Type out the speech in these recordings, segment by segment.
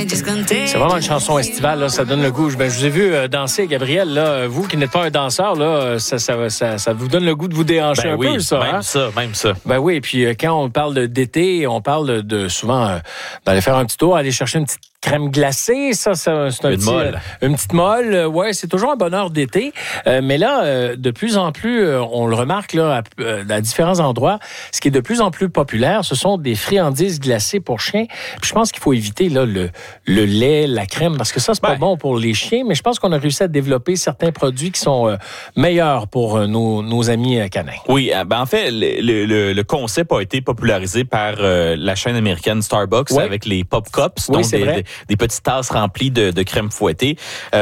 C'est vraiment une chanson estivale, là, ça donne le goût. Je vous ai vu danser, Gabriel, là, vous qui n'êtes pas un danseur, là, ça vous donne le goût de vous déhancher un peu, ça. Même ça. Ben oui, et puis quand on parle d'été, on parle de souvent d'aller faire un petit tour, aller chercher une petite crème glacée, ça c'est un une petite molle. Ouais, c'est toujours un bonheur d'été. Mais là, de plus en plus, on le remarque là à différents endroits, ce qui est de plus en plus populaire, ce sont des friandises glacées pour chiens. Puis je pense qu'il faut éviter là le lait, la crème, parce que ça c'est pas bon pour les chiens. Mais je pense qu'on a réussi à développer certains produits qui sont meilleurs pour nos amis canins. Oui, en fait, le concept a été popularisé par la chaîne américaine Starbucks avec les Pop Cups, donc des petites tasses remplies de crème fouettée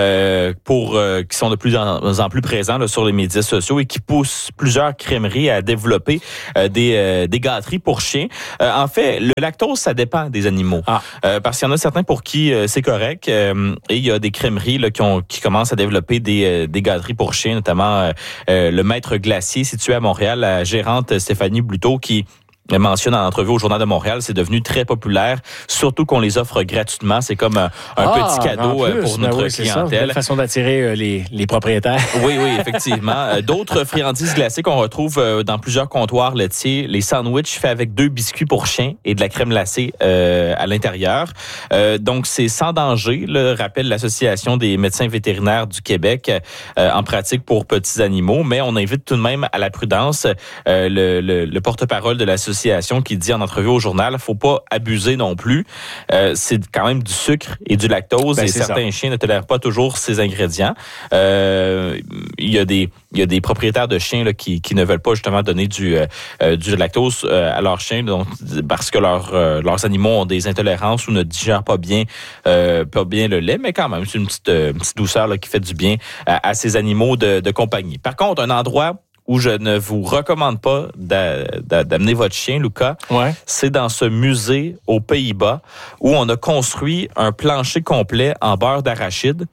qui sont de plus en plus présents là, sur les médias sociaux et qui poussent plusieurs crèmeries à développer des gâteries pour chiens. En fait, le lactose, ça dépend des animaux. Parce qu'il y en a certains pour qui c'est correct et il y a des crèmeries là, qui commencent à développer des gâteries pour chiens, notamment le Maître Glacier situé à Montréal, la gérante Stéphanie Bluteau qui mentionne en entrevue au Journal de Montréal, c'est devenu très populaire, surtout qu'on les offre gratuitement. C'est comme un petit cadeau pour notre clientèle. C'est une façon d'attirer les propriétaires. Oui, effectivement. D'autres friandises glacées qu'on retrouve dans plusieurs comptoirs laitiers, les sandwichs faits avec 2 biscuits pour chiens et de la crème glacée à l'intérieur. Donc, c'est sans danger, rappelle l'Association des médecins vétérinaires du Québec en pratique pour petits animaux, mais on invite tout de même à la prudence. Le porte-parole de l'association qui dit en entrevue au journal, faut pas abuser non plus. C'est quand même du sucre et du lactose et certains chiens ne tolèrent pas toujours ces ingrédients. Il y a des propriétaires de chiens là, qui ne veulent pas justement donner du lactose à leurs chiens donc, parce que leurs animaux ont des intolérances ou ne digèrent pas bien le lait, mais quand même, c'est une petite douceur là, qui fait du bien à ces animaux de compagnie. Par contre, un endroit où je ne vous recommande pas d'amener votre chien, Lucas, c'est dans ce musée aux Pays-Bas où on a construit un plancher complet en beurre d'arachide.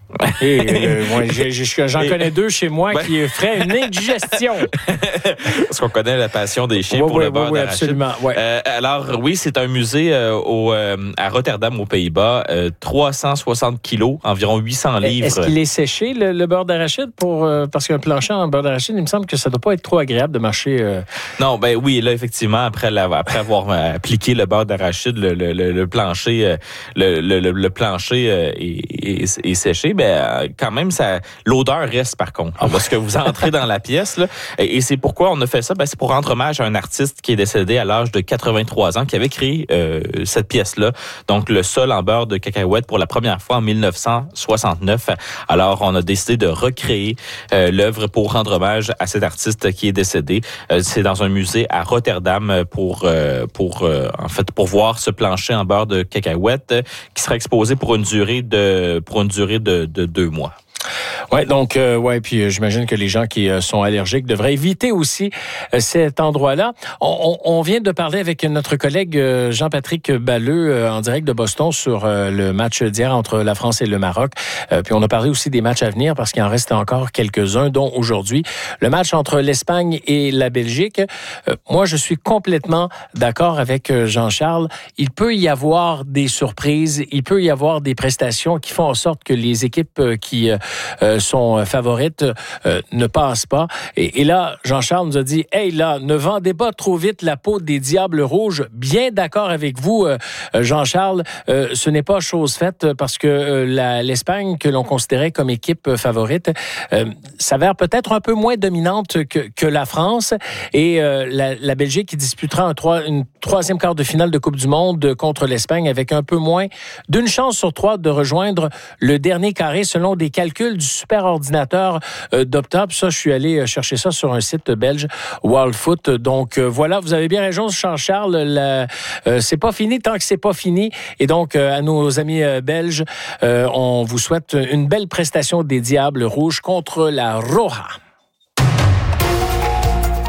J'en connais 2 chez moi qui feraient une indigestion. Parce qu'on connaît la passion des chiens pour le beurre d'arachide. Absolument. Alors oui, c'est un musée à Rotterdam, aux Pays-Bas. 360 kilos, environ 800 livres. Est-ce qu'il est séché, le beurre d'arachide? Parce qu'un plancher en beurre d'arachide, il me semble que ça ne doit pas être trop agréable de marcher. Non, oui, là, effectivement, après avoir appliqué le beurre d'arachide, le plancher est séché. Quand même, l'odeur reste par contre. Lorsque vous entrez dans la pièce, là, et c'est pourquoi on a fait ça, c'est pour rendre hommage à un artiste qui est décédé à l'âge de 83 ans, qui avait créé cette pièce-là, donc le sol en beurre de cacahuète pour la première fois en 1969. Alors, on a décidé de recréer l'œuvre pour rendre hommage à cet artiste qui est décédé. C'est dans un musée à Rotterdam pour voir ce plancher en beurre de cacahuète qui sera exposé pour une durée de 2 mois. Ouais, donc puis j'imagine que les gens qui sont allergiques devraient éviter aussi cet endroit-là. On vient de parler avec notre collègue Jean-Patrick Balleux en direct de Boston sur le match d'hier entre la France et le Maroc. Puis on a parlé aussi des matchs à venir parce qu'il en reste encore quelques-uns, dont aujourd'hui le match entre l'Espagne et la Belgique. Moi, je suis complètement d'accord avec Jean-Charles. Il peut y avoir des surprises, il peut y avoir des prestations qui font en sorte que les équipes qui sont favorites ne passent pas. Et là, Jean-Charles nous a dit, hey là, ne vendez pas trop vite la peau des Diables Rouges. Bien d'accord avec vous, Jean-Charles, ce n'est pas chose faite parce que l'Espagne, que l'on considérait comme équipe favorite, s'avère peut-être un peu moins dominante que la France. Et la Belgique qui disputera une troisième quart de finale de Coupe du Monde contre l'Espagne avec un peu moins d'une chance sur 3 de rejoindre le dernier carré selon des calculs du super ordinateur d'Opta. Ça, je suis allé chercher ça sur un site belge, Worldfoot. Donc, voilà, vous avez bien raison, Charles. C'est pas fini tant que c'est pas fini. Et donc, à nos amis belges, on vous souhaite une belle prestation des Diables Rouges contre la Roja.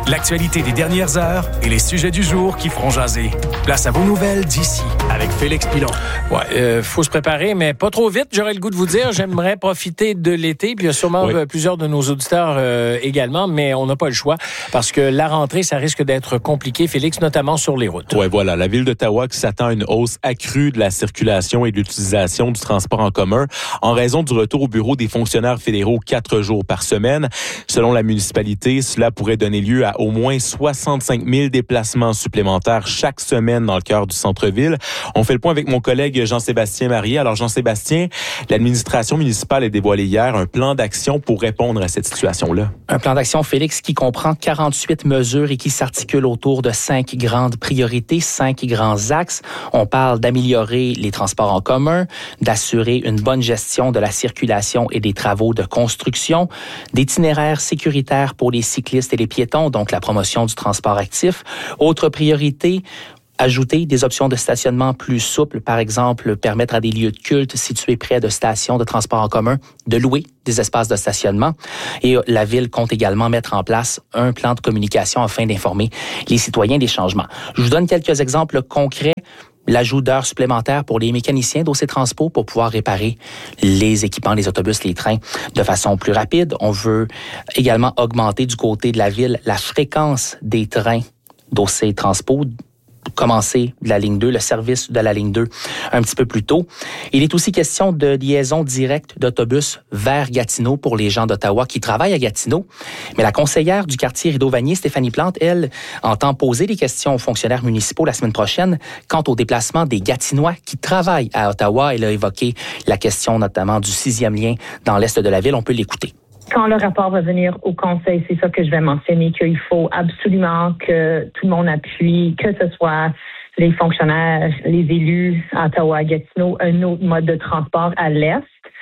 l'actualité des dernières heures et les sujets du jour qui feront jaser. Place à vos nouvelles d'ici avec Félix Pilon. Ouais, faut se préparer, mais pas trop vite. J'aurais le goût de vous dire, j'aimerais profiter de l'été, puis il y a sûrement plusieurs de nos auditeurs également, mais on n'a pas le choix parce que la rentrée, ça risque d'être compliqué, Félix, notamment sur les routes. Ouais, voilà, la ville d'Ottawa qui s'attend à une hausse accrue de la circulation et de l'utilisation du transport en commun en raison du retour au bureau des fonctionnaires fédéraux 4 jours par semaine. Selon la municipalité, cela pourrait donner lieu à au moins 65 000 déplacements supplémentaires chaque semaine dans le cœur du centre-ville. On fait le point avec mon collègue Jean-Sébastien Marié. Alors Jean-Sébastien, l'administration municipale a dévoilé hier un plan d'action pour répondre à cette situation-là. Un plan d'action, Félix, qui comprend 48 mesures et qui s'articule autour de 5 grandes priorités, 5 grands axes. On parle d'améliorer les transports en commun, d'assurer une bonne gestion de la circulation et des travaux de construction, d'itinéraires sécuritaires pour les cyclistes et les piétons, donc la promotion du transport actif. Autre priorité, ajouter des options de stationnement plus souples, par exemple, permettre à des lieux de culte situés près de stations de transport en commun de louer des espaces de stationnement. Et la Ville compte également mettre en place un plan de communication afin d'informer les citoyens des changements. Je vous donne quelques exemples concrets. L'ajout d'heures supplémentaires pour les mécaniciens d'OC Transpo pour pouvoir réparer les équipements, les autobus, les trains de façon plus rapide. On veut également augmenter du côté de la Ville la fréquence des trains d'OC Transpo, commencer de la ligne 2, le service de la ligne 2 un petit peu plus tôt. Il est aussi question de liaison directe d'autobus vers Gatineau pour les gens d'Ottawa qui travaillent à Gatineau. Mais la conseillère du quartier Rideau-Vanier, Stéphanie Plante, elle, entend poser des questions aux fonctionnaires municipaux la semaine prochaine quant au déplacement des Gatinois qui travaillent à Ottawa. Elle a évoqué la question notamment du 6e lien dans l'est de la ville. On peut l'écouter. Quand le rapport va venir au Conseil, c'est ça que je vais mentionner, qu'il faut absolument que tout le monde appuie, que ce soit les fonctionnaires, les élus à Ottawa, à Gatineau, un autre mode de transport à l'Est.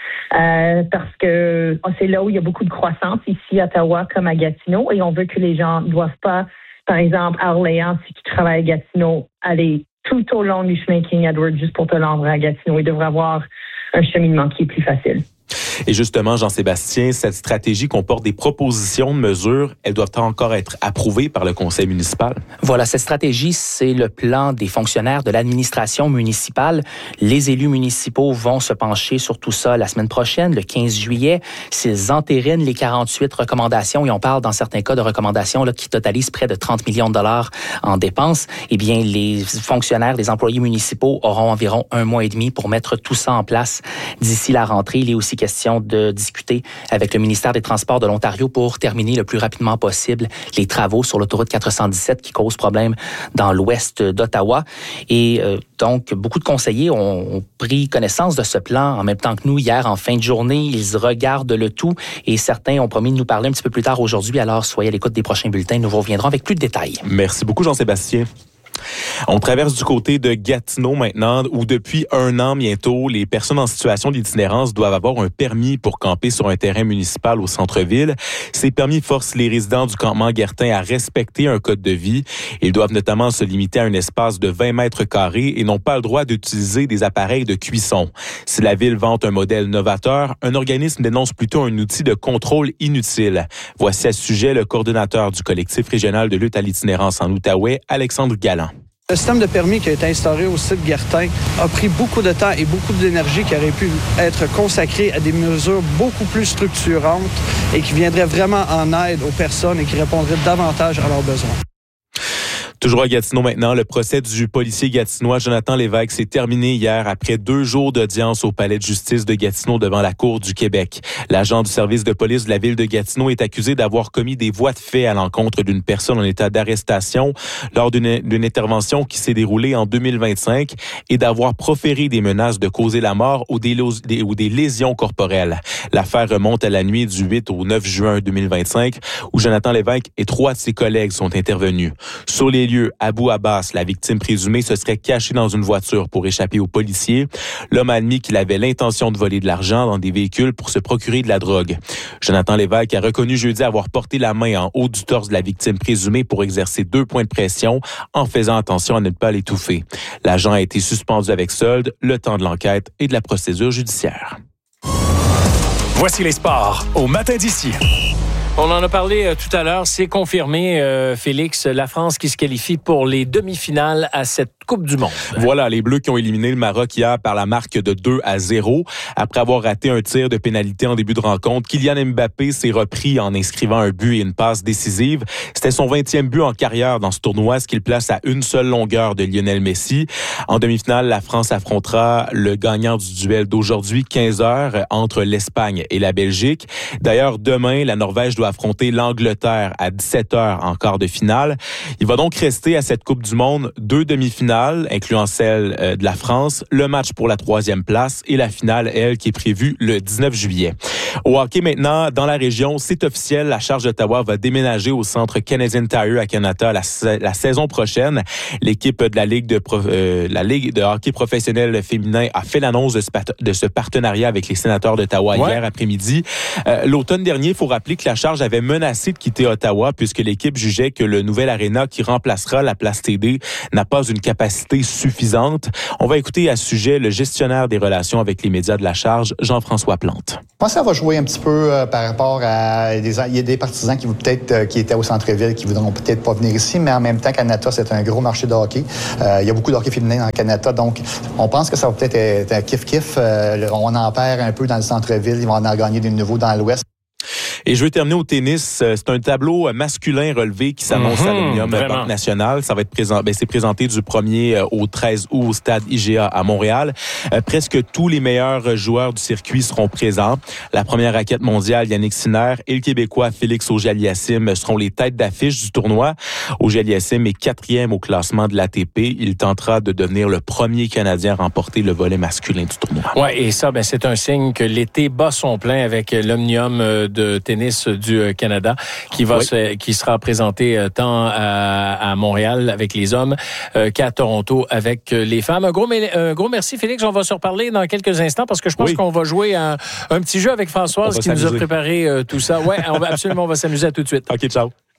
Parce que c'est là où il y a beaucoup de croissance, ici à Ottawa comme à Gatineau, et on veut que les gens ne doivent pas, par exemple, à Orléans, si tu travailles à Gatineau, aller tout au long du chemin King Edward juste pour te rendre à Gatineau. Il devrait avoir un cheminement qui est plus facile. Et justement, Jean-Sébastien, cette stratégie comporte des propositions de mesures. Elles doivent encore être approuvées par le conseil municipal. Voilà, cette stratégie, c'est le plan des fonctionnaires de l'administration municipale. Les élus municipaux vont se pencher sur tout ça la semaine prochaine, le 15 juillet. S'ils entérinent les 48 recommandations, et on parle dans certains cas de recommandations là, qui totalisent près de 30 millions de dollars en dépenses, eh bien, les fonctionnaires, les employés municipaux auront environ 1 mois et demi pour mettre tout ça en place d'ici la rentrée. Il est aussi question de discuter avec le ministère des Transports de l'Ontario pour terminer le plus rapidement possible les travaux sur l'autoroute 417 qui cause problème dans l'ouest d'Ottawa. Et donc, beaucoup de conseillers ont pris connaissance de ce plan en même temps que nous hier en fin de journée. Ils regardent le tout et certains ont promis de nous parler un petit peu plus tard aujourd'hui. Alors, soyez à l'écoute des prochains bulletins. Nous reviendrons avec plus de détails. Merci beaucoup, Jean-Sébastien. On traverse du côté de Gatineau maintenant, où depuis 1 an bientôt, les personnes en situation d'itinérance doivent avoir un permis pour camper sur un terrain municipal au centre-ville. Ces permis forcent les résidents du campement Guertin à respecter un code de vie. Ils doivent notamment se limiter à un espace de 20 mètres carrés et n'ont pas le droit d'utiliser des appareils de cuisson. Si la ville vante un modèle novateur, un organisme dénonce plutôt un outil de contrôle inutile. Voici à ce sujet le coordonnateur du collectif régional de lutte à l'itinérance en Outaouais, Alexandre Galland. Le système de permis qui a été instauré au site Guertin a pris beaucoup de temps et beaucoup d'énergie qui aurait pu être consacrée à des mesures beaucoup plus structurantes et qui viendraient vraiment en aide aux personnes et qui répondraient davantage à leurs besoins. Toujours à Gatineau maintenant, le procès du policier gatinois Jonathan Lévesque s'est terminé hier après 2 jours d'audience au palais de justice de Gatineau devant la Cour du Québec. L'agent du service de police de la ville de Gatineau est accusé d'avoir commis des voies de fait à l'encontre d'une personne en état d'arrestation lors d'une intervention qui s'est déroulée en 2025 et d'avoir proféré des menaces de causer la mort ou des lésions corporelles. L'affaire remonte à la nuit du 8 au 9 juin 2025 où Jonathan Lévesque et 3 de ses collègues sont intervenus. Sur les lieux, Abou Abbas, la victime présumée, se serait caché dans une voiture pour échapper aux policiers. L'homme a admis qu'il avait l'intention de voler de l'argent dans des véhicules pour se procurer de la drogue. Jonathan Lévesque a reconnu jeudi avoir porté la main en haut du torse de la victime présumée pour exercer 2 points de pression en faisant attention à ne pas l'étouffer. L'agent a été suspendu avec solde, le temps de l'enquête et de la procédure judiciaire. Voici les sports au Matin d'ici. On en a parlé tout à l'heure, c'est confirmé, Félix, la France qui se qualifie pour les demi-finales à cette Coupe du monde. Voilà, les Bleus qui ont éliminé le Maroc hier par la marque de 2-0. Après avoir raté un tir de pénalité en début de rencontre, Kylian Mbappé s'est repris en inscrivant un but et une passe décisive. C'était son 20e but en carrière dans ce tournoi, ce qui le place à une seule longueur de Lionel Messi. En demi-finale, la France affrontera le gagnant du duel d'aujourd'hui, 15h, entre l'Espagne et la Belgique. D'ailleurs, demain, la Norvège doit affronter l'Angleterre à 17h en quart de finale. Il va donc rester à cette Coupe du monde 2 demi-finales, incluant celle de la France, le match pour la 3e place et la finale, elle, qui est prévue le 19 juillet. Au hockey maintenant, dans la région, c'est officiel, la Charge d'Ottawa va déménager au centre Canadian Tire à Canada la saison prochaine. L'équipe de la Ligue de hockey professionnel féminin a fait l'annonce de ce partenariat avec les Sénateurs d'Ottawa hier après-midi. L'automne dernier, il faut rappeler que la Charge avait menacé de quitter Ottawa puisque l'équipe jugeait que le nouvel aréna qui remplacera la place TD n'a pas une capacité suffisante. On va écouter à ce sujet le gestionnaire des relations avec les médias de la Charge, Jean-François Plante. Je pense que ça va jouer un petit peu par rapport à... Il y a des partisans qui étaient au centre-ville qui voudront peut-être pas venir ici, mais en même temps, Canada, c'est un gros marché de hockey. Il y a beaucoup de hockey féminin dans le Canada, donc on pense que ça va peut-être être un kiff-kiff. On en perd un peu dans le centre-ville, ils vont en gagner des nouveaux dans l'ouest. Et je veux terminer au tennis. C'est un tableau masculin relevé qui s'annonce à l'Omnium Banque Nationale. Ça va être c'est présenté du 1er au 13 août au stade IGA à Montréal. Presque tous les meilleurs joueurs du circuit seront présents. La première raquette mondiale, Yannick Sinner, et le Québécois Félix Auger-Aliassime seront les têtes d'affiche du tournoi. Auger-Aliassime est 4e au classement de l'ATP. Il tentera de devenir le premier Canadien à remporter le volet masculin du tournoi. Ouais, et ça, c'est un signe que l'été bat son plein avec l'Omnium de tennis du Canada qui sera présenté tant à Montréal avec les hommes qu'à Toronto avec les femmes. Un gros merci, Félix. On va se reparler dans quelques instants parce que je pense qu'on va jouer un petit jeu avec Françoise qui nous a préparé tout ça. Ouais, on va s'amuser à tout de suite. OK, ciao.